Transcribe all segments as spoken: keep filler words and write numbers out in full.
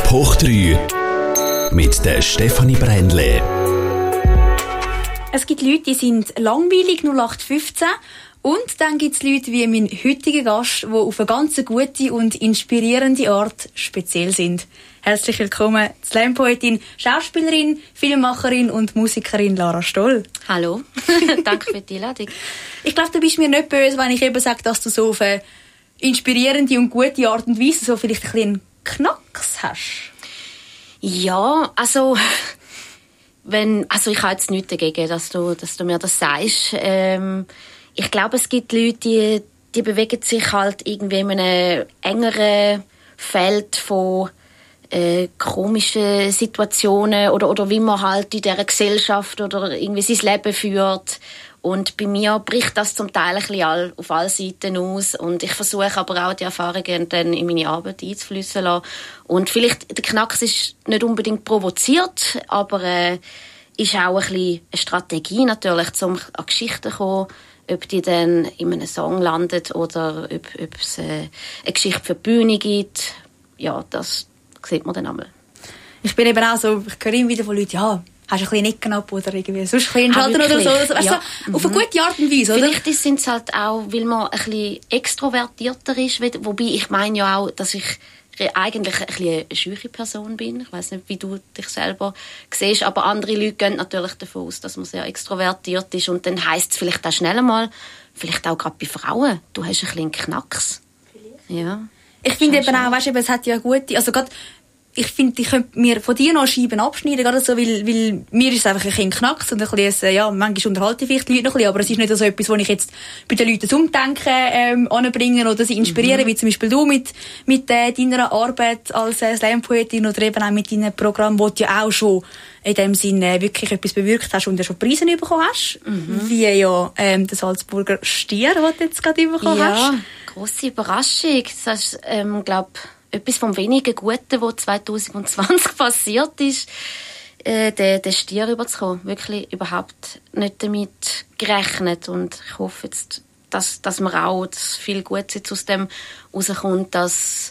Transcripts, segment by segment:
Top hoch drei mit der Stefanie Brändle. Es gibt Leute, die sind langweilig, null acht fünfzehn. Und dann gibt es Leute wie mein heutiger Gast, die auf eine ganz gute und inspirierende Art speziell sind. Herzlich willkommen, Slam-Poetin, Schauspielerin, Filmemacherin und Musikerin Lara Stoll. Hallo, danke für die Einladung. Ich glaube, du bist mir nicht böse, wenn ich eben sage, dass du so auf eine inspirierende und gute Art und Weise so vielleicht ein bisschen einen Knacks hast. Ja, also... Wenn, also ich habe jetzt nichts dagegen, dass du, dass du mir das sagst. Ähm, ich glaube, es gibt Leute, die, die bewegen sich halt irgendwie in einem engeren Feld von äh, komischen Situationen oder, oder wie man halt in dieser Gesellschaft oder irgendwie sein Leben führt. Und bei mir bricht das zum Teil ein bisschen all, auf alle Seiten aus. Und ich versuche aber auch die Erfahrungen dann in meine Arbeit einzufließen lassen. Und vielleicht, der Knacks ist nicht unbedingt provoziert, aber äh, ist auch ein bisschen eine Strategie natürlich, um an Geschichten zu kommen, ob die dann in einem Song landet oder ob, ob es äh, eine Geschichte für die Bühne gibt. Ja, das sieht man dann einmal. Ich bin eben auch so, ich höre immer wieder von Leuten, ja, hast du ein bisschen Nicken ab oder irgendwie sonst ein bisschen Schalter oder so. Also, ja. so auf eine gute Art und Weise, oder? Vielleicht sind es halt auch, weil man ein bisschen extrovertierter ist, wobei ich meine ja auch, dass ich eigentlich ein bisschen eine schüche Person bin. Ich weiss nicht, wie du dich selber siehst, aber andere Leute gehen natürlich davon aus, dass man sehr extrovertiert ist und dann heisst es vielleicht auch schnell mal, vielleicht auch gerade bei Frauen, du hast ein bisschen einen Knacks. Vielleicht. Ja. Ich finde eben auch, weißt du, es hat ja gute, also gerade ich finde, ich könnte mir von dir noch Scheiben abschneiden, gerade so, weil, weil mir ist es einfach ein bisschen Knacks und ein bisschen, ja, manchmal unterhalte ich vielleicht die Leute noch ein bisschen, aber es ist nicht so etwas, wo ich jetzt bei den Leuten zum Umdenken ähm, anbringen oder sie inspirieren, mhm. wie zum Beispiel du mit, mit äh, deiner Arbeit als äh, Slam-Poetin oder eben auch mit deinem Programm, wo du ja auch schon in dem Sinne wirklich etwas bewirkt hast und ja schon Preise bekommen hast, mhm. wie ja ähm, der Salzburger Stier, den du jetzt gerade bekommen ja, hast. Ja, grosse Überraschung. Das ist, ähm, glaube etwas vom wenigen Guten, was zwanzig zwanzig passiert ist, äh, den, den Stier überzukommen. Wirklich überhaupt nicht damit gerechnet. Und ich hoffe jetzt, dass, dass man auch dass viel Gutes jetzt aus dem rauskommt, dass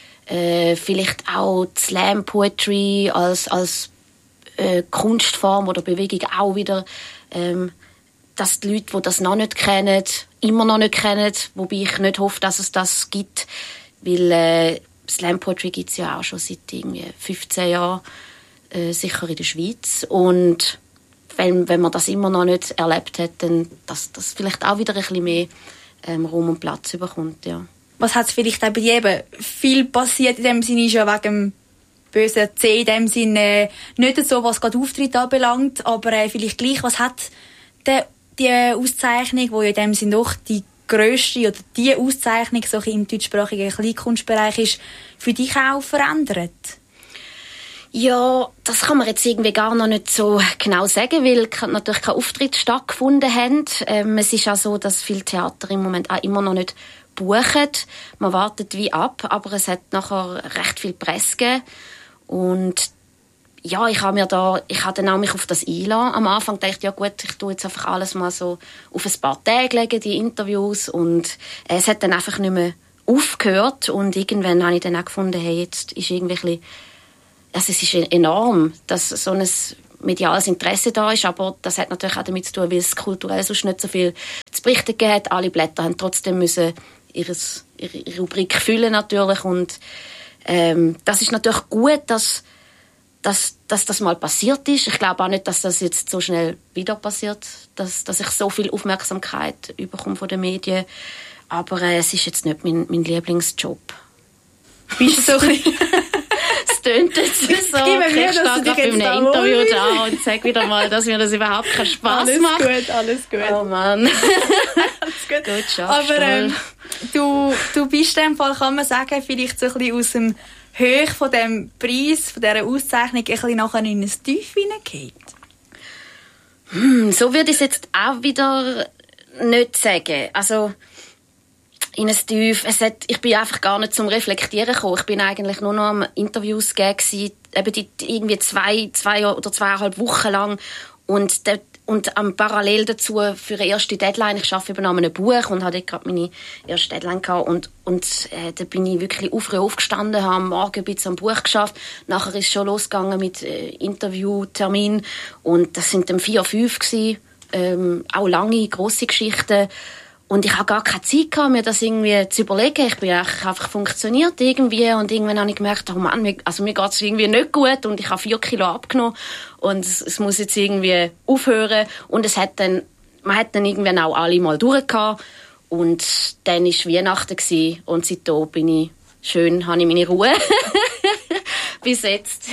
äh, vielleicht auch die Slam Poetry als, als äh, Kunstform oder Bewegung auch wieder, ähm, dass die Leute, die das noch nicht kennen, immer noch nicht kennen, wobei ich nicht hoffe, dass es das gibt, weil äh, Slam Poetry gibt es ja auch schon seit irgendwie fünfzehn Jahren, äh, sicher in der Schweiz. Und wenn, wenn man das immer noch nicht erlebt hat, dann dass das vielleicht auch wieder ein bisschen mehr ähm, Raum und Platz bekommt. Ja. Was hat es vielleicht auch bei dir eben viel passiert in dem Sinne, ist ja wegen dem bösen C in dem Sinne nicht so, was gerade Auftritt anbelangt, aber äh, vielleicht gleich, was hat die, die Auszeichnung, die ja in dem Sinne doch die grösste oder die Auszeichnung so im deutschsprachigen Kleinkunstbereich ist, für dich auch verändert? Ja, das kann man jetzt irgendwie gar noch nicht so genau sagen, weil natürlich kein Auftritt stattgefunden hat. Ähm, es ist auch so, dass viele Theater im Moment auch immer noch nicht buchen. Man wartet wie ab, aber es hat nachher recht viel Presse gegeben. Und ja, ich habe mir da, ich habe dann auch mich auf das einlassen. Am Anfang dachte ich, ja gut, ich tue jetzt einfach alles mal so auf ein paar Tage legen, die Interviews. Und es hat dann einfach nicht mehr aufgehört. Und irgendwann habe ich dann auch gefunden, hey, jetzt ist irgendwie ein bisschen, also es ist enorm, dass so ein mediales Interesse da ist. Aber das hat natürlich auch damit zu tun, weil es kulturell sonst nicht so viel zu berichten gegeben hat. Alle Blätter haben trotzdem müssen ihres, ihre Rubrik füllen natürlich. Und ähm, das ist natürlich gut, dass Dass, dass das mal passiert ist. Ich glaube auch nicht, dass das jetzt so schnell wieder passiert, dass, dass ich so viel Aufmerksamkeit bekomme von den Medien. Aber äh, es ist jetzt nicht mein, mein Lieblingsjob. Bist du so ein bisschen... Es tönt jetzt so. Ich gebe mir, ich stehe gerade bei einem Interview da und sage wieder mal, dass mir das überhaupt keinen Spass alles macht. Alles gut, alles gut. Oh Mann. Alles gut. Gut schaffst, aber ähm, du, du bist in dem Fall, kann man sagen, vielleicht so ein bisschen aus dem Höhe von dem Preis, von dieser Auszeichnung, ein bisschen nachher in ein Tief hineingeht? Hm, so würde ich es jetzt auch wieder nicht sagen. Also, in ein Tief, es hat, ich bin einfach gar nicht zum Reflektieren gekommen. Ich bin eigentlich nur noch am Interviews geben, eben die, irgendwie zwei, zwei oder zweieinhalb Wochen lang. Und dort und am parallel dazu für eine erste Deadline, ich arbeite eben an einem Buch und hatte gerade meine erste Deadline gehabt und, und äh, da bin ich wirklich auf früh aufgestanden, habe am Morgen ein bisschen am Buch geschafft, nachher ist es schon losgegangen mit äh, Interviewtermin und das sind dann vier, fünf gewesen, ähm, auch lange, grosse Geschichten. Und ich habe gar keine Zeit gehabt, mir das irgendwie zu überlegen. Ich bin einfach funktioniert irgendwie und irgendwann habe ich gemerkt, oh Mann, mir, also mir geht es irgendwie nicht gut und ich habe vier Kilo abgenommen und es, es muss jetzt irgendwie aufhören. Und es hat dann, man hat dann irgendwann auch alle mal durchgehabt und dann war Weihnachten gewesen und seitdem bin ich schön, habe ich meine Ruhe. Bis jetzt.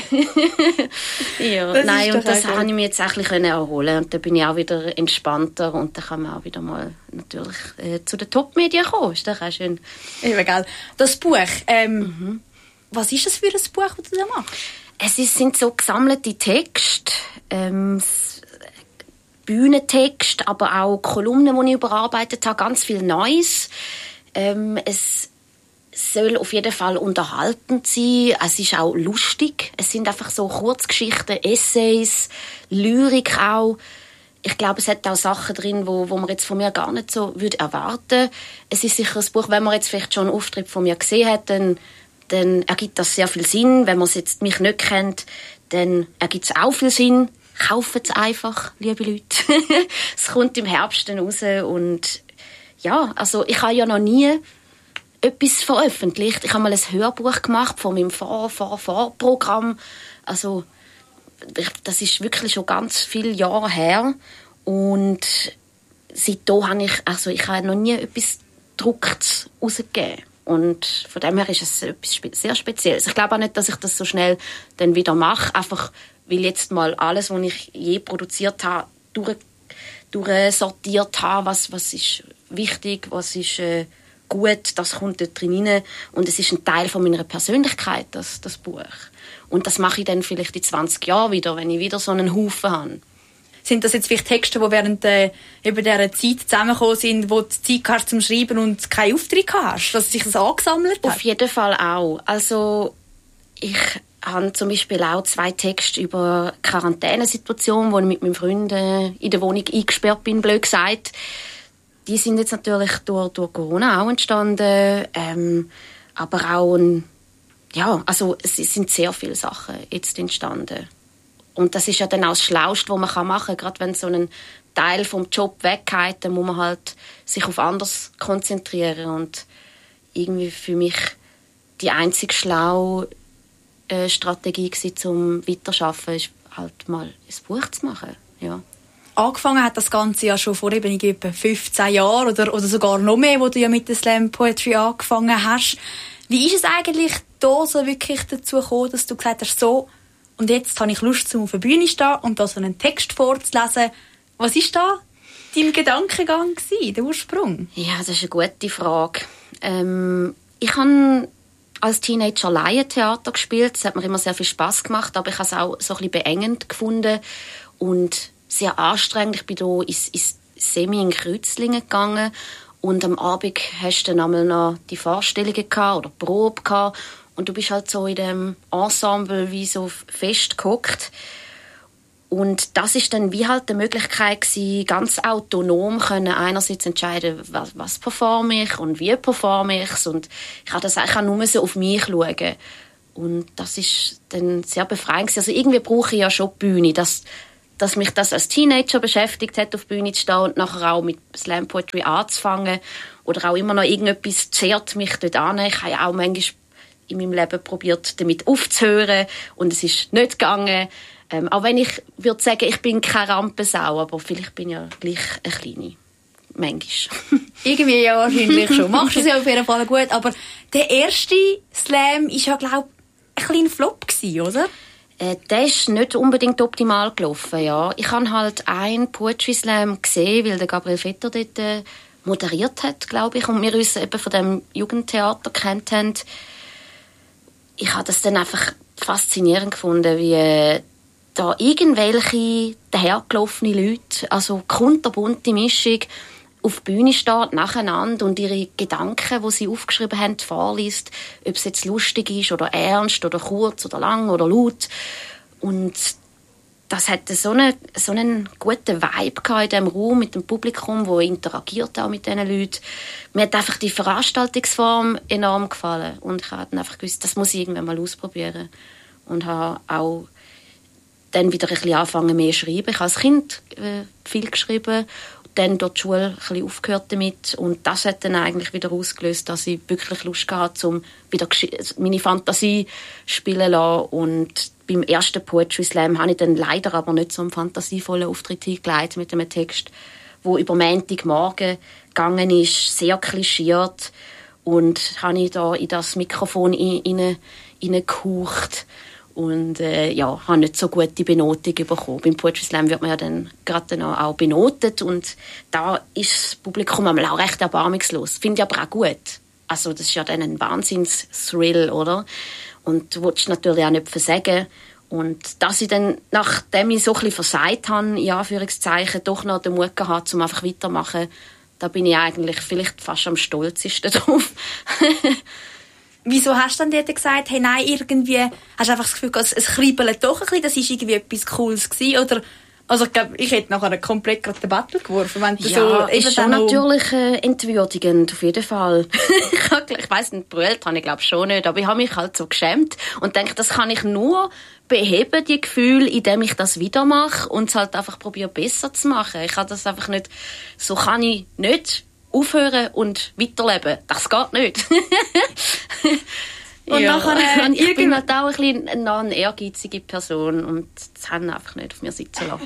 ja, das nein, und das gut. habe ich mir jetzt auch ein bisschen erholen und dann bin ich auch wieder entspannter und dann kann man auch wieder mal natürlich äh, zu den Top-Medien kommen. Ist doch auch schön. Eben, gell. Das Buch, ähm, mhm. was ist das für ein Buch, das du da machst? Es ist, sind so gesammelte Texte, ähm, Bühnentexte, aber auch Kolumnen, die ich überarbeitet habe, ganz viel Neues. Ähm, es soll auf jeden Fall unterhaltend sein. Es ist auch lustig. Es sind einfach so Kurzgeschichten, Essays, Lyrik auch. Ich glaube, es hat auch Sachen drin, wo, wo man jetzt von mir gar nicht so würde erwarten. Es ist sicher ein Buch, wenn man jetzt vielleicht schon einen Auftritt von mir gesehen hat, dann, dann ergibt das sehr viel Sinn. Wenn man es jetzt mich nicht kennt, dann ergibt es auch viel Sinn. Kauft es einfach, liebe Leute. Es kommt im Herbst dann raus und ja, also ich habe ja noch nie etwas veröffentlicht. Ich habe mal ein Hörbuch gemacht von meinem Vor-, Vor-, Vor-Programm. Also, das ist wirklich schon ganz viele Jahre her. Und seitdem habe ich, also ich habe noch nie etwas Gedrucktes rausgegeben. Und von dem her ist es etwas sehr Spezielles. Ich glaube auch nicht, dass ich das so schnell dann wieder mache. Einfach, weil jetzt mal alles, was ich je produziert habe, durch, durchsortiert habe, was, was ist wichtig, was ist äh, gut, das kommt dort drin rein. Und es ist ein Teil von meiner Persönlichkeit, das, das Buch. Und das mache ich dann vielleicht in zwanzig Jahren wieder, wenn ich wieder so einen Haufen habe. Sind das jetzt vielleicht Texte, die während äh, eben dieser Zeit zusammengekommen sind, wo du Zeit hast zum Schreiben und keinen Auftritt hast, dass sich das angesammelt hat? Auf jeden Fall auch. Also ich habe zum Beispiel auch zwei Texte über Quarantänesituation, wo ich mit meinen Freunden in der Wohnung eingesperrt bin, blöd gesagt. Die sind jetzt natürlich durch, durch Corona auch entstanden, ähm, aber auch ein, ja, also es sind sehr viele Sachen jetzt entstanden. Und das ist ja dann auch das Schlauste, was man machen kann. Gerade wenn so ein Teil vom Job weggeht, dann muss man halt sich auf anderes konzentrieren. Und irgendwie für mich die einzige schlaue äh, Strategie war, um weiterzuarbeiten, ist halt mal ein Buch zu machen. Ja. Angefangen hat das Ganze ja schon vor eben etwa fünfzehn Jahren oder, oder sogar noch mehr, wo du ja mit der Slam Poetry angefangen hast. Wie ist es eigentlich da so wirklich dazu gekommen, dass du gesagt hast, so, und jetzt habe ich Lust, um auf der Bühne zu stehen und da so einen Text vorzulesen. Was war da dein Gedankengang gewesen, der Ursprung? Ja, das ist eine gute Frage. Ähm, ich habe als Teenager Laientheater gespielt. Das hat mir immer sehr viel Spass gemacht, aber ich habe es auch so ein bisschen beengend gefunden und sehr anstrengend. Ich bin hier ins, ins Semi in Kreuzlingen gegangen und am Abend hast du dann einmal noch die Vorstellungen gehabt oder die Probe gehabt. Und du bist halt so in dem Ensemble wie so festgehockt. Und das ist dann wie halt die Möglichkeit gewesen, ganz autonom können einerseits entscheiden, was, was performe ich und wie performe ich es. Und ich habe das eigentlich nur so auf mich schauen. Und das ist dann sehr befreiend. Also irgendwie brauche ich ja schon die Bühne, dass, dass mich das als Teenager beschäftigt hat, auf die Bühne zu stehen und nachher auch mit Slam Poetry anzufangen. Oder auch immer noch irgendetwas zehrt mich dort an. Ich habe ja auch manchmal in meinem Leben probiert, damit aufzuhören und es ist nicht gegangen. Ähm, auch wenn ich würde sagen, ich bin keine Rampensau, aber vielleicht bin ich ja gleich eine kleine. Manchmal. Irgendwie ja wahrscheinlich schon. Machst du es ja auf jeden Fall gut. Aber der erste Slam war ja, glaube ich, ein kleiner Flop gewesen, oder? Äh, der ist nicht unbedingt optimal gelaufen, ja. Ich habe halt einen Poetry Slam gesehen, weil der Gabriel Vetter dort äh, moderiert hat, glaube ich, und wir uns eben von dem Jugendtheater kennt haben. Ich habe das dann einfach faszinierend gefunden, wie äh, da irgendwelche dahergelaufene Leute, also kunterbunte Mischung, auf die Bühne steht, nacheinander und ihre Gedanken, die sie aufgeschrieben haben, vorliest, ob es jetzt lustig ist oder ernst oder kurz oder lang oder laut. Und das hatte so einen, so einen guten Vibe in diesem Raum mit dem Publikum, das interagiert auch mit diesen Leuten. Mir hat einfach die Veranstaltungsform enorm gefallen. Und ich habe dann einfach gewusst, das muss ich irgendwann mal ausprobieren. Und habe auch dann wieder ein bisschen angefangen, mehr zu schreiben. Ich habe als Kind äh, viel geschrieben, dann dort die Schule ein bisschen aufgehört damit. Und das hat dann eigentlich wieder ausgelöst, dass ich wirklich Lust hatte, um wieder meine Fantasie spielen zu lassen. Und beim ersten Poetry Slam habe ich dann leider aber nicht so einen fantasievollen Auftritt hingelegt mit einem Text, der über Montagmorgen gegangen ist, sehr klischiert. Und habe ich da in das Mikrofon hineingehaucht. Und äh, ja, habe nicht so gute Benotung bekommen. Beim Poetry Slam wird man ja dann gerade auch benotet. Und da ist das Publikum auch recht erbarmungslos. Finde ich aber auch gut. Also das ist ja dann ein Wahnsinns-Thrill, oder? Und du willst natürlich auch nicht versagen. Und dass ich dann, nachdem ich so ein bisschen versagt habe, in Anführungszeichen, doch noch den Mut gehabt, um einfach weiterzumachen, da bin ich eigentlich vielleicht fast am stolzesten drauf. Wieso hast du dann dort gesagt, hey, nein, irgendwie, hast du einfach das Gefühl, es, es kribbelt doch ein bisschen, das war irgendwie etwas Cooles gewesen, oder? Also ich glaube, ich hätte nachher komplett gerade den Battle geworfen. Wenn du ja, so ist schon natürlich äh, entwürdigend, auf jeden Fall. Ich weiss nicht, brüllt habe ich glaube schon nicht, aber ich habe mich halt so geschämt und denke, das kann ich nur beheben, die Gefühle, indem ich das wieder mache und es halt einfach probiere, besser zu machen. Ich kann das einfach nicht, so kann ich nicht aufhören und weiterleben. Das geht nicht. Und ja. nachher, äh, ich bin halt auch ein bisschen eine ehrgeizige Person und das haben einfach nicht auf mir sitzen lassen.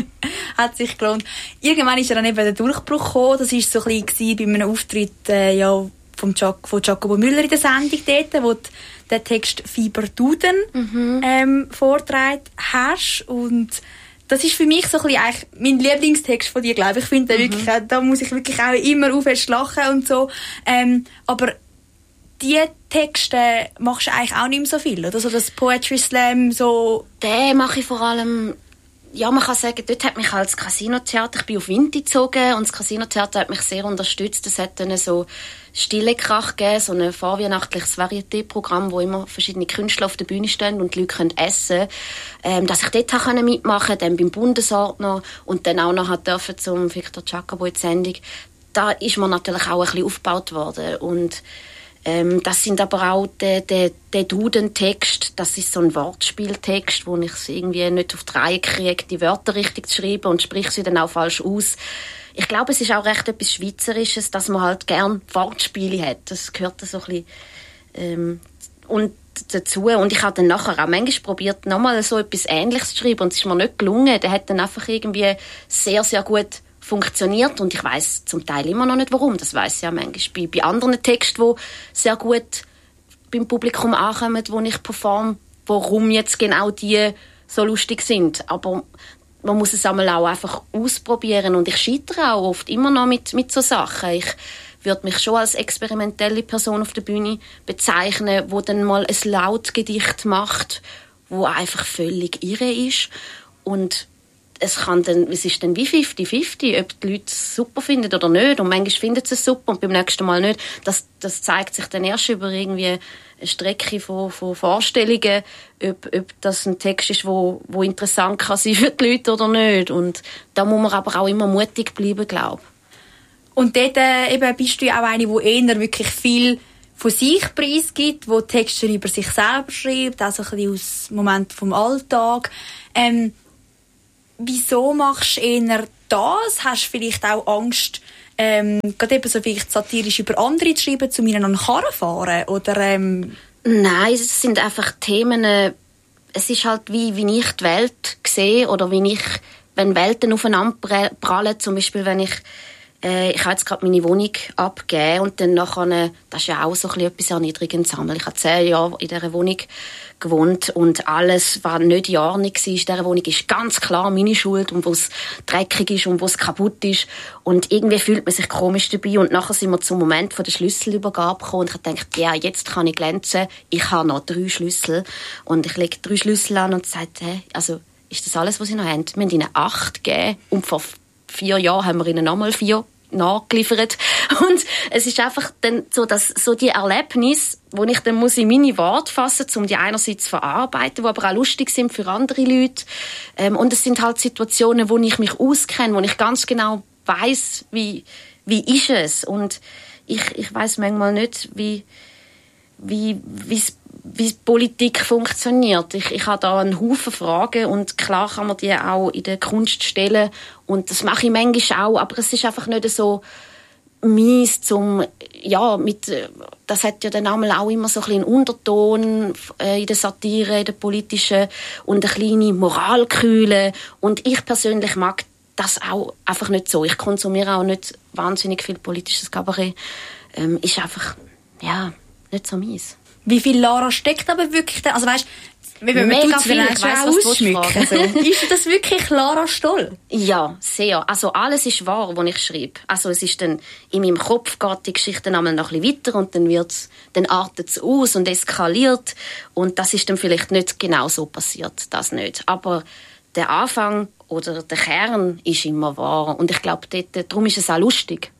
Hat sich gelohnt. Irgendwann ist ja dann eben der Durchbruch gekommen. Das war so ein bisschen bei einem Auftritt äh, ja, vom Jac- von Giacomo Müller in der Sendung dort, wo du den Text «Fieber Duden» mhm. ähm, vorgetragen hast. Und das ist für mich so ein bisschen eigentlich mein Lieblingstext von dir, glaube ich. Ich finde, mhm. wirklich, da muss ich wirklich auch immer aufhören lachen und so. Ähm, aber die Texte machst du eigentlich auch nicht mehr so viel, oder? So das Poetry Slam, so... Den mache ich vor allem... Ja, man kann sagen, dort hat mich halt das Casino-Theater... Ich bin auf Winter gezogen und das Casino-Theater hat mich sehr unterstützt. Es hat dann so Stille Krach gegeben, so ein vorweihnachtliches Varieté-Programm, wo immer verschiedene Künstler auf der Bühne stehen und die Leute können essen. Ähm, dass ich dort auch mitmachen konnte, dann beim Bundesordner und dann auch noch dürfen zum Victor Giacomo in die Sendung. Da ist mir natürlich auch ein bisschen aufgebaut worden und Ähm, das sind aber auch der, der, der Duden-Text, das ist so ein Wortspieltext, wo ich es irgendwie nicht auf die Reihe kriege, die Wörter richtig zu schreiben und spreche sie dann auch falsch aus. Ich glaube, es ist auch recht etwas Schweizerisches, dass man halt gern Wortspiele hat. Das gehört so ein bisschen ähm, und dazu. Und ich habe dann nachher auch manchmal probiert, nochmal so etwas Ähnliches zu schreiben und es ist mir nicht gelungen. Der hat dann einfach irgendwie sehr, sehr gut funktioniert und ich weiss zum Teil immer noch nicht, warum. Das weiss ich ja manchmal bei, bei anderen Texten, die sehr gut beim Publikum ankommen, wo ich performe, warum jetzt genau die so lustig sind. Aber man muss es einmal auch einfach ausprobieren und ich scheitere auch oft immer noch mit, mit so Sachen. Ich würde mich schon als experimentelle Person auf der Bühne bezeichnen, die dann mal ein Lautgedicht macht, wo einfach völlig irre ist und es kann dann, es ist dann wie fifty fifty, ob die Leute es super finden oder nicht. Und manchmal finden sie es super und beim nächsten Mal nicht. Das, das zeigt sich dann erst über irgendwie eine Strecke von, von Vorstellungen, ob, ob das ein Text ist, wo, wo interessant kann sein für die Leute oder nicht. Und da muss man aber auch immer mutig bleiben, glaube ich. Und dort äh, eben bist du ja auch eine, die eher wirklich viel von sich preisgibt, die Texte über sich selber schreibt, also ein bisschen aus Momenten vom Alltag. Ähm, Wieso machst du eher das? Hast du vielleicht auch Angst, ähm, gerade eben so vielleicht satirisch über andere zu schreiben, zu mir an den Karren fahren? Oder, ähm Nein, es sind einfach Themen, äh, es ist halt wie, wie ich die Welt sehe oder wie ich, wenn Welten aufeinander prallen, zum Beispiel wenn ich Äh, ich habe jetzt gerade meine Wohnung abgegeben und dann nachher, das ist ja auch so ein bisschen etwas Erniedrigendes. Ich habe zehn Jahre in dieser Wohnung gewohnt und alles, was nicht in Ordnung war in dieser Wohnung, ist ganz klar meine Schuld und wo es dreckig ist und wo es kaputt ist. Und irgendwie fühlt man sich komisch dabei und nachher sind wir zum Moment von der Schlüsselübergabe gekommen und ich habe gedacht, ja, jetzt kann ich glänzen. Ich habe noch drei Schlüssel und ich lege drei Schlüssel an und sage, hey, also ist das alles, was sie noch haben? Wir haben ihnen acht gegeben und vor vier Jahren haben wir ihnen nochmal vier nachgeliefert. Und es ist einfach dann so, dass so die Erlebnisse, wo ich dann muss in meine Worte fassen, um die einerseits zu verarbeiten, die aber auch lustig sind für andere Leute. Ähm, und es sind halt Situationen, wo ich mich auskenne, wo ich ganz genau weiss, wie, wie ist es. Und ich, ich weiss manchmal nicht, wie, wie, wie's, wie Politik funktioniert. Ich, ich habe da einen Haufen Fragen und klar kann man die auch in der Kunst stellen und das mache ich manchmal auch, aber es ist einfach nicht so mies zum, ja, mit, das hat ja dann auch immer so ein bisschen einen Unterton in der Satire, in der politischen und eine kleine Moralkühle und ich persönlich mag das auch einfach nicht so. Ich konsumiere auch nicht wahnsinnig viel politisches Kabarett. Ähm, ist einfach, ja, nicht so mies. Wie viel Lara steckt aber wirklich da? Also weißt, wenn man mega viel, ich weiss, was ausschmücken. So. Ist das wirklich Lara Stoll? Ja, sehr. Also alles ist wahr, was ich schreibe. Also es ist dann, in meinem Kopf geht die Geschichte dann einmal noch ein bisschen weiter und dann wird's, dann artet es aus und eskaliert und das ist dann vielleicht nicht genau so passiert, das nicht. Aber der Anfang oder der Kern ist immer wahr und ich glaube, darum ist es auch lustig.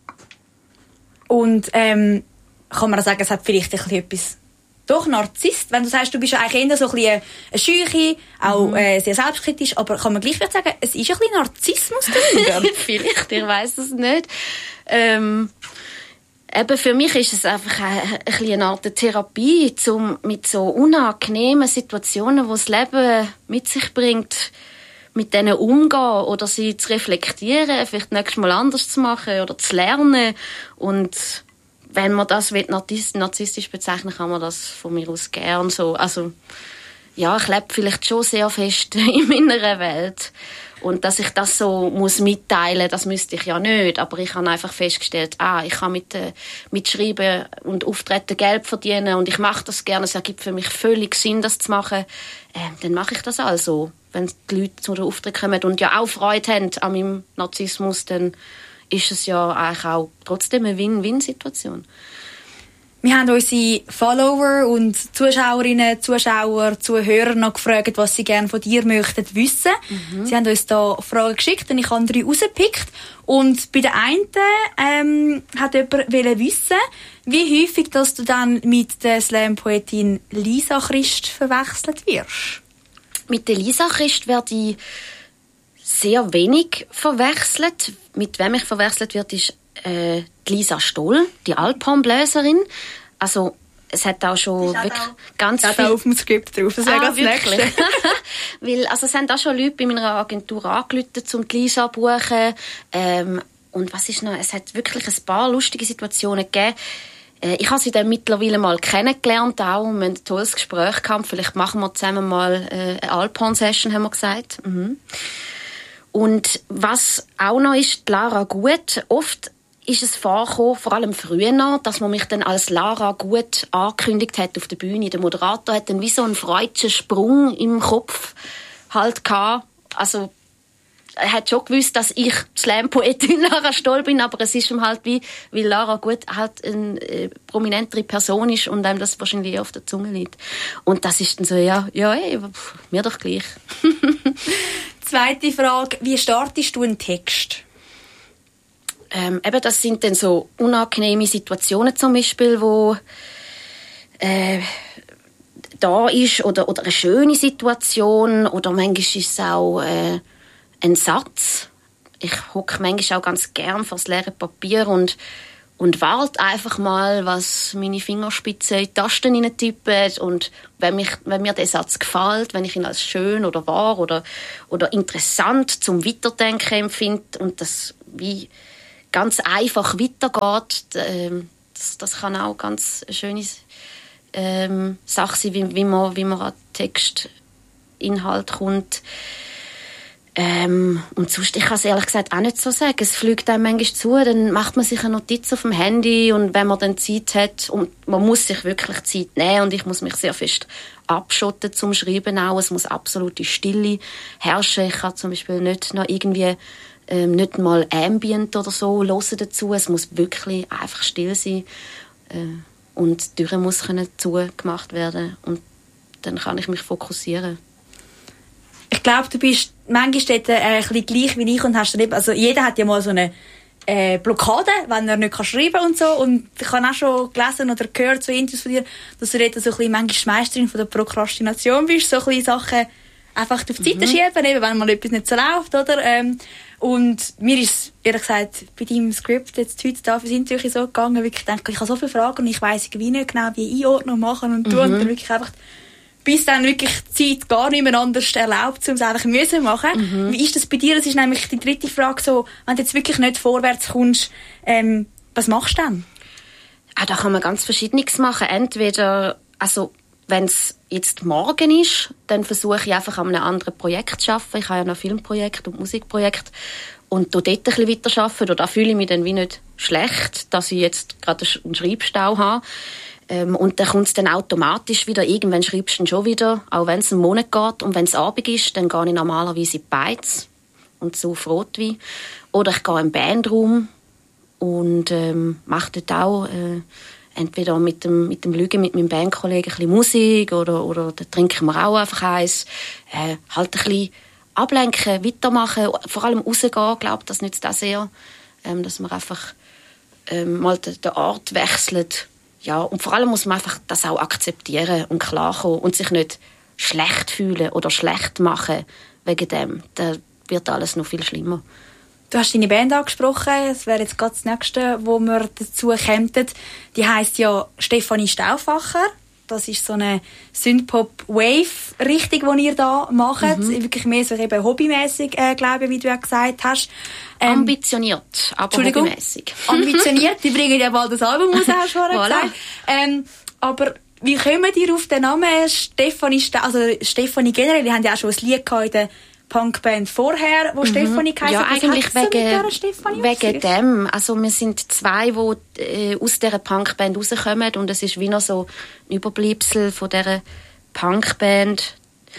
Und ähm, kann man sagen, es hat vielleicht ein bisschen etwas doch Narzisst, wenn du sagst, du bist ja eigentlich eher so ein bisschen eine Scheuche, auch mhm. äh, sehr selbstkritisch, aber kann man gleich sagen, es ist ein bisschen Narzissmus dahinter? Vielleicht, ich weiss es nicht. Ähm, eben für mich ist es einfach eine, eine, eine Art Therapie, um mit so unangenehmen Situationen, die das Leben mit sich bringt, mit denen umgehen oder sie zu reflektieren, vielleicht nächstes Mal anders zu machen oder zu lernen und wenn man das narzisstisch bezeichnen, kann man das von mir aus gern so. Also, ja, ich lebe vielleicht schon sehr fest in meiner Welt. Und dass ich das so muss mitteilen, das müsste ich ja nicht. Aber ich habe einfach festgestellt, ah, ich kann mit, äh, mit Schreiben und Auftreten Geld verdienen und ich mache das gerne. Es ergibt für mich völlig Sinn, das zu machen. Äh, dann mache ich das also. Wenn die Leute zu den Auftritten kommen und ja auch Freude haben an meinem Narzissmus, dann ist es ja eigentlich auch trotzdem eine Win-Win-Situation. Wir haben unsere Follower und Zuschauerinnen, Zuschauer, Zuhörer noch gefragt, was sie gerne von dir möchten wissen. Mhm. Sie haben uns da Fragen geschickt und ich habe drei rausgepickt. Und bei der einen ähm, hat jemand wissen, wie häufig dass du dann mit der Slam-Poetin Lisa Christ verwechselt wirst. Mit der Lisa Christ werde ich sehr wenig verwechselt. Mit wem ich verwechselt wird, ist äh, die Lisa Stoll, die Alphornbläserin. Also es hat auch schon wirklich auch, ganz viel... auf dem Skript drauf, das wäre ah, ganz nächste. Weil, also es haben auch schon Leute bei meiner Agentur angerufen, um die Lisa zu buchen. Ähm, und was ist noch? Es hat wirklich ein paar lustige Situationen gegeben. Äh, ich habe sie dann mittlerweile mal kennengelernt auch. Wir haben ein tolles Gespräch gehabt. Vielleicht machen wir zusammen mal äh, eine Alphorn-Session, haben wir gesagt. Mhm. Und was auch noch ist, Lara Gut, oft ist es vorgekommen, vor allem früher noch, dass man mich dann als Lara Gut angekündigt hat auf der Bühne. Der Moderator hat dann wie so einen freudschen Sprung im Kopf halt gehabt. Also, er hat schon gewusst, dass ich Slam-Poetin Lara Stoll bin, aber es ist ihm halt wie, weil Lara Gut halt eine äh, prominentere Person ist und einem das wahrscheinlich auf der Zunge liegt. Und das ist dann so, ja, ja, ey, pff, mir doch gleich. Zweite Frage, wie startest du einen Text? Ähm, eben, das sind dann so unangenehme Situationen zum Beispiel, wo äh, da ist, oder, oder eine schöne Situation, oder manchmal ist es auch äh, ein Satz. Ich hocke manchmal auch ganz gern vor das leere Papier und, und warte einfach mal, was meine Fingerspitzen in die Tasten hineintippen. Und wenn, mich, wenn mir der Satz gefällt, wenn ich ihn als schön oder wahr oder, oder interessant zum Weiterdenken empfinde und das wie ganz einfach weitergeht, ähm, das, das kann auch ganz eine schöne ähm, Sache sein, wie, wie, man, wie man an Textinhalt kommt. Ähm, und sonst, ich kann es ehrlich gesagt auch nicht so sagen. Es fliegt einem manchmal zu, dann macht man sich eine Notiz auf dem Handy und wenn man dann Zeit hat, und man muss sich wirklich Zeit nehmen und ich muss mich sehr fest abschotten zum Schreiben auch. Es muss absolute Stille herrschen. Ich kann zum Beispiel nicht noch irgendwie ähm, nicht mal Ambient oder so hören dazu. Es muss wirklich einfach still sein äh, und die Tür muss können zugemacht werden und dann kann ich mich fokussieren. Ich glaube, du bist manchmal dort, äh, ein bisschen gleich wie ich und hast dann eben, also jeder hat ja mal so eine äh, Blockade, wenn er nicht schreiben kann und so. Und ich habe auch schon gelesen oder gehört, so Interviews von dir, dass du dort so ein bisschen manchmal Meisterin von der Prokrastination bist, so ein bisschen Sachen einfach auf die Seite mhm. schieben, eben, wenn mal etwas nicht so läuft, oder? Ähm, und mir ist, ehrlich gesagt, bei deinem Skript jetzt heute da fürs Interview so gegangen, wirklich, ich denke, ich habe so viele Fragen und ich weiss irgendwie nicht genau, wie einordnen und machen und tun. Mhm. Und dann wirklich einfach, bis dann wirklich die Zeit gar nicht mehr anders erlaubt, um es einfach müssen machen. Mhm. Wie ist das bei dir? Das ist nämlich die dritte Frage so, wenn du jetzt wirklich nicht vorwärts kommst, ähm, was machst du dann? Ah, da kann man ganz Verschiedenes machen. Entweder, also, wenn es jetzt morgen ist, dann versuche ich einfach an einem anderen Projekt zu arbeiten. Ich habe ja noch Filmprojekt und Musikprojekt. Und dort ein bisschen weiterarbeiten. Und da fühle ich mich dann wie nicht schlecht, dass ich jetzt gerade einen Schreibstau habe. Ähm, und dann kommt es dann automatisch wieder. Irgendwann schreibst du dann schon wieder, auch wenn es einen Monat geht. Und wenn es Abend ist, dann gehe ich normalerweise in die Beiz und so auf Rotwein. Oder ich gehe in den Bandraum und ähm, mache dort auch äh, entweder mit dem, mit dem Lügen mit meinem Bandkollegen ein bisschen Musik oder, oder da trinken wir auch einfach eins. Äh, halt ein bisschen ablenken, weitermachen, vor allem rausgehen, glaube das nützt auch sehr, ähm, dass man einfach ähm, mal den, den Ort wechselt. Ja, und vor allem muss man einfach das auch akzeptieren und klarkommen und sich nicht schlecht fühlen oder schlecht machen wegen dem. Da wird alles noch viel schlimmer. Du hast deine Band angesprochen, das wäre jetzt gerade das Nächste, wo wir dazu kämen. Die heisst ja Stefanie Stauffacher. Das ist so eine Synthpop-Wave-Richtung, die ihr da macht. Mhm. Wirklich mehr so eben hobbymässig, äh, glaube ich, wie du ja gesagt hast. Ähm, Ambitioniert, aber hobbymäßig. Ambitioniert, die bringen ja bald das Album raus, hast du vorhin voilà. gesagt. Ähm, aber wie kommen die auf den Namen Stefanie Stauffacher? Also Stefanie generell, die haben ja auch schon ein Lied gehabt in der Punkband vorher, wo mhm. Stefanie geheißen hat. Ja, eigentlich wegen, Stefanie wegen dem. Also wir sind zwei, die äh, aus dieser Punkband rauskommen und es ist wie noch so ein Überbleibsel von dieser Punkband.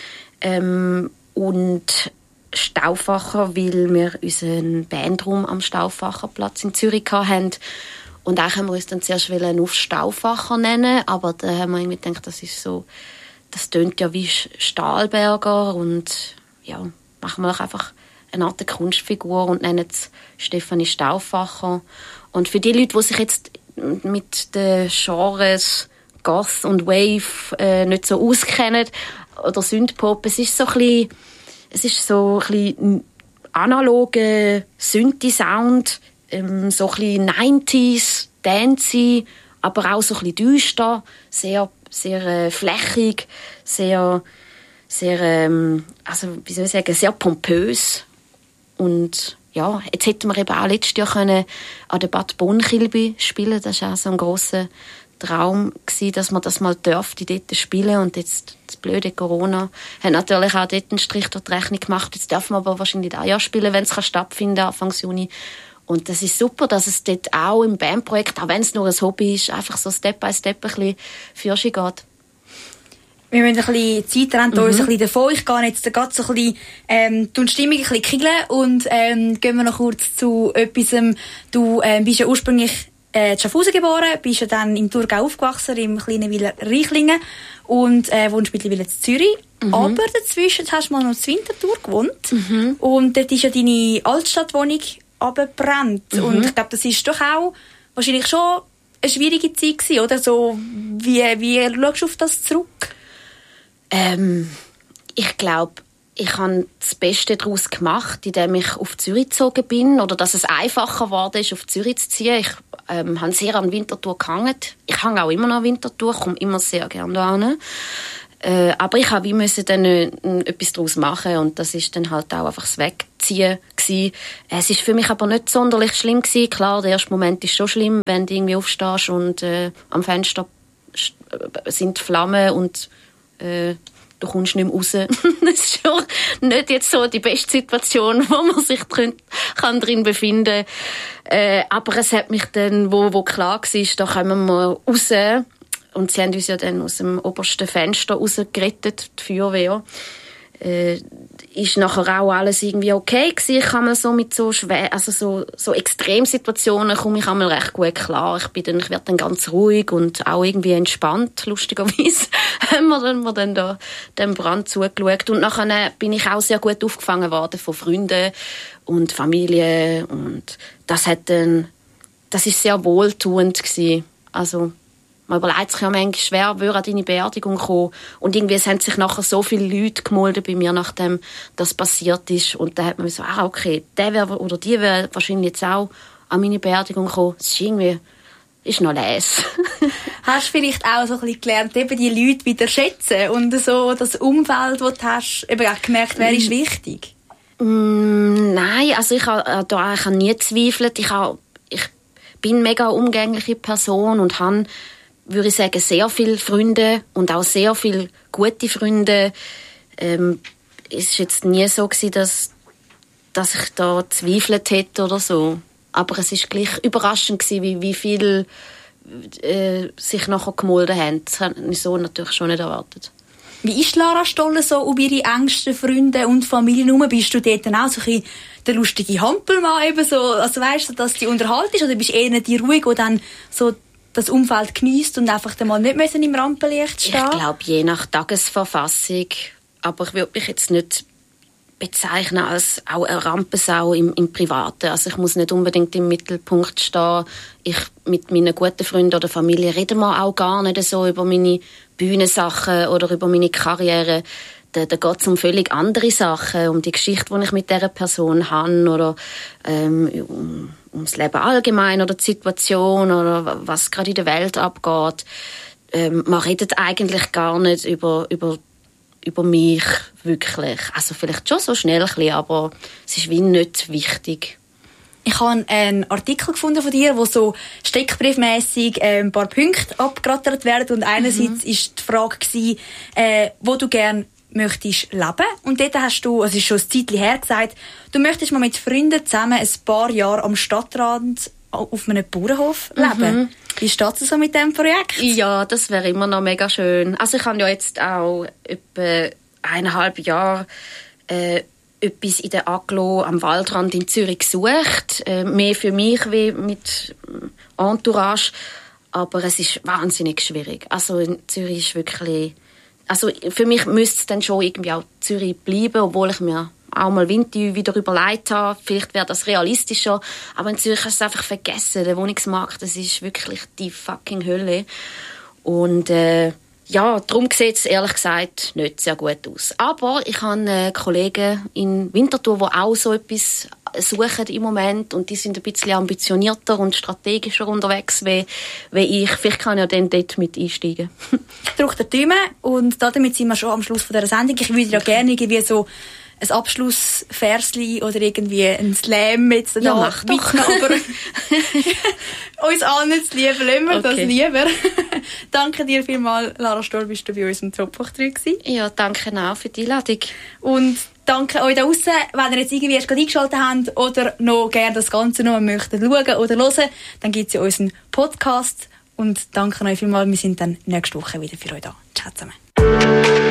Ähm, und Stauffacher, weil wir unseren Bandraum am Stauffacherplatz in Zürich hatten. Und auch haben wir uns dann zuerst auf Stauffacher nennen, aber da haben wir irgendwie gedacht, das ist so, das tönt ja wie Stahlberger und ja, machen wir einfach eine Art Kunstfigur und nennen es Stefanie Stauffacher. Und für die Leute, die sich jetzt mit den Genres Goth und Wave äh, nicht so auskennen, oder Synthpop, es ist so ein bisschen, es ist so ein bisschen analoge Synthi-Sound, ähm, so ein bisschen neunziger, dancey, aber auch so ein bisschen düster, sehr, sehr äh, flächig, sehr sehr, ähm, also, wie soll ich sagen, sehr pompös. Und ja, jetzt hätten wir eben auch letztes Jahr können an der Bad Bonn-Kilby spielen. Das war auch so ein grosser Traum gewesen, dass man das mal dürfte, dort spielen. Und jetzt, das blöde Corona, hat natürlich auch dort einen Strich durch die Rechnung gemacht. Jetzt dürfen wir aber wahrscheinlich auch Jahr spielen, wenn es stattfinden kann, Anfang Juni. Und das ist super, dass es dort auch im Bandprojekt, auch wenn es nur ein Hobby ist, einfach so Step by Step ein bisschen für sich geht. Wir müssen ein bisschen Zeit rennen, mhm. uns ein bisschen davon. Ich gehe jetzt gerade so ein bisschen, ähm, die Stimmung ein bisschen kiegeln und, ähm, gehen wir noch kurz zu etwas. Du, ähm, bist ja ursprünglich, äh, in Schaffhausen geboren, bist ja dann im Thurgau aufgewachsen, im kleinen Wieler Reichlingen und, äh, wohnst mittlerweile in Zürich. Mhm. Aber dazwischen hast du mal noch in Winterthur gewohnt. Mhm. Und dort ist ja deine Altstadtwohnung abgebrannt. Mhm. Und ich glaube, das ist doch auch wahrscheinlich schon eine schwierige Zeit gewesen, oder? So, wie, wie schaust du auf das zurück? Ähm, ich glaube, ich habe das Beste daraus gemacht, indem ich auf Zürich gezogen bin oder dass es einfacher geworden ist, auf Zürich zu ziehen. Ich ähm, habe sehr an Winterthur gehangen. Ich hänge auch immer noch an Winterthur, komme immer sehr gerne dahin. Äh, aber ich habe wie müssen dann äh, etwas daraus machen und das ist dann halt auch einfach das Wegziehen gewesen. Es ist für mich aber nicht sonderlich schlimm gewesen. Klar, der erste Moment ist schon schlimm, wenn du irgendwie aufstehst und äh, am Fenster sind Flammen und äh, du kommst nicht mehr raus. Das ist schon nicht jetzt so die beste Situation, wo man sich drin, kann drin befinden kann. Äh, aber es hat mich dann, wo, wo klar war, da kommen wir raus. Und sie haben uns ja dann aus dem obersten Fenster rausgerettet, die Feuerwehr. Äh, ist nachher auch alles irgendwie okay gewesen. Ich kann mal so mit so schwer, also so, so Extremsituationen komme ich einmal recht gut klar. Ich bin dann, ich werde dann ganz ruhig und auch irgendwie entspannt, lustigerweise, haben wir dann, wir dann da dem Brand zugeschaut. Und nachher bin ich auch sehr gut aufgefangen worden von Freunden und Familie und das hat dann, das ist sehr wohltuend gewesen. Also, man überlegt sich ja manchmal schwer, würde an deine Beerdigung kommen. Und irgendwie es haben sich nachher so viele Leute gemeldet bei mir, nachdem das passiert ist. Und dann hat man so, ah, okay, der wäre oder die wäre wahrscheinlich jetzt auch an meine Beerdigung gekommen. Das ist irgendwie, ist noch les. Hast du vielleicht auch so ein bisschen gelernt, eben die Leute wieder schätzen und so das Umfeld, das du hast, eben auch gemerkt, wer ist wichtig? Mm, nein, also ich habe da eigentlich nie gezweifelt. Ich, habe, ich bin eine mega umgängliche Person und habe, würde ich sagen, sehr viele Freunde und auch sehr viele gute Freunde. Ähm, es war jetzt nie so gewesen, dass, dass ich da gezweifelt hätte oder so. Aber es war gleich überraschend gewesen, wie, wie viel äh, sich nachher gemolden haben. Das habe ich so natürlich schon nicht erwartet. Wie ist Lara Stoller so um ihre engsten Freunde und Familie herum? Bist du dort dann auch so ein bisschen der lustige Hampelmann, eben so, also weißt du, dass die unterhalten ist, oder bist du eher die ruhig, die dann so das Umfeld geniesst und einfach mal nicht müssen im Rampenlicht stehen? Ich glaube, je nach Tagesverfassung. Aber ich würde mich jetzt nicht bezeichnen als auch eine Rampensau im, im Privaten. Also ich muss nicht unbedingt im Mittelpunkt stehen. Ich mit meinen guten Freunden oder Familie reden wir auch gar nicht so über meine Bühnensachen oder über meine Karriere. Da, da geht es um völlig andere Sachen, um die Geschichte, die ich mit dieser Person habe oder ähm, um, ums Leben allgemein oder die Situation oder was gerade in der Welt abgeht. Ähm, man redet eigentlich gar nicht über, über, über mich wirklich. Also vielleicht schon so schnell ein bisschen, aber es ist wie nicht wichtig. Ich habe einen Artikel gefunden von dir, wo so steckbriefmässig äh, ein paar Punkte abgerattert werden und einerseits mhm. ist die Frage gewesen, äh, wo du gerne möchtest leben. Und dort hast du, also ist schon ein Zeitchen her, gesagt, du möchtest mal mit Freunden zusammen ein paar Jahre am Stadtrand auf einem Bauernhof leben. Mhm. Wie steht es so mit diesem Projekt? Ja, das wäre immer noch mega schön. Also ich habe ja jetzt auch etwa eineinhalb Jahre äh, etwas in der Aglo am Waldrand in Zürich gesucht. Äh, mehr für mich wie mit Entourage. Aber es ist wahnsinnig schwierig. Also in Zürich ist wirklich... Also für mich müsste es dann schon irgendwie auch Zürich bleiben, obwohl ich mir auch mal Winter wieder überlegt habe. Vielleicht wäre das realistischer. Aber in Zürich hast du es einfach vergessen. Der Wohnungsmarkt, das ist wirklich die fucking Hölle. Und äh, ja, darum sieht es ehrlich gesagt nicht sehr gut aus. Aber ich habe äh, Kollegen in Winterthur, die auch so etwas suchen im Moment und die sind ein bisschen ambitionierter und strategischer unterwegs wie, wie ich. Vielleicht kann ich ja dann dort mit einsteigen. Ich drücke die Daumen und damit sind wir schon am Schluss von dieser Sendung. Ich würde ja gerne irgendwie so ein Abschlussversli oder irgendwie ein Slam jetzt ja, mach doch. Aber uns allen zu lieben, lassen wir okay. das lieber. Danke dir vielmals, Lara Stoller, bist du bei uns im Tropfach drin gewesen. Ja, danke auch für die Einladung. Und danke euch da draussen, wenn ihr jetzt irgendwie erst gerade eingeschaltet habt oder noch gerne das Ganze noch möchtet schauen oder hören, dann gibt es ja unseren Podcast. Und danke euch vielmals, wir sind dann nächste Woche wieder für euch da. Ciao zusammen.